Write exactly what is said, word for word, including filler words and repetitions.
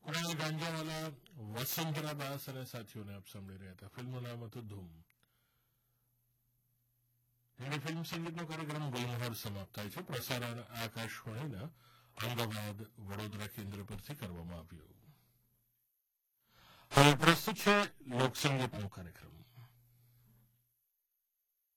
કુણાલ ગાંજાવાલા, વસંતરા દાસ અને સાથીઓને આપ સાંભળી રહ્યા હતા. ફિલ્મનું નામ હતું ધૂમ. એની ફિલ્મ સંગીતનો કાર્યક્રમ ગુલમોહર સમાપ્ત થાય છે. પ્રસારણ આકાશવાણીના અમદાવાદ વડોદરા કેન્દ્ર પરથી કરવામાં આવ્યું. હવે પ્રસ્તુત છે લોકસંગીતનો કાર્યક્રમ.